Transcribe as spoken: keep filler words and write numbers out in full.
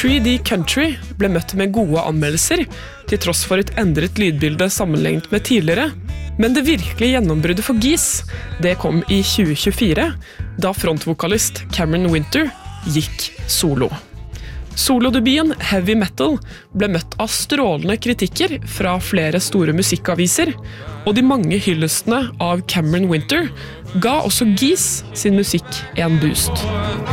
tre D Country ble møtt med gode anmeldelser, til tross for et endret lydbilde sammenlignet med tidligere. Men det virkelige gjennombruddet for Geese, det kom i tjue tjuefire, da frontvokalist Cameron Winter gikk solo. Solodebuten Heavy Metal ble møtt av strålende kritikker fra flere store musikkaviser, og de mange hyllestene av Cameron Winter ga også Geese sin musikk en boost.